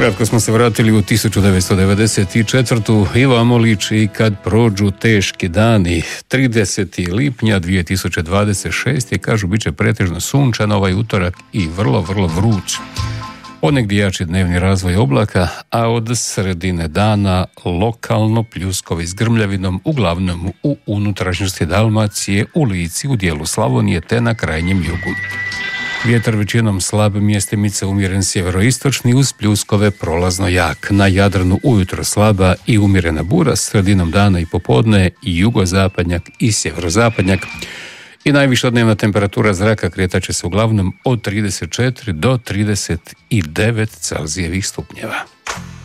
Kratko smo se vratili u 1994. i vamo liči kad prođu teški dani. 30. lipnja 2026. kažu bit će pretežno sunčan ovaj utorak i vrlo vruć. Ponegdje jači dnevni razvoj oblaka, a od sredine dana lokalno pljuskovi s grmljavinom, uglavnom u unutrašnjosti Dalmacije, u Lici, u dijelu Slavonije te na krajnjem jugu. Vjetar većinom slab, mjestimice umjeren sjeveroistočni uz pljuskove prolazno jak. Na Jadranu ujutro slaba i umjerena bura, sredinom dana i popodne i jugozapadnjak i sjeverozapadnjak. I najviša dnevna temperatura zraka kretat će se uglavnom od 34 do 39 Celzijevih stupnjeva.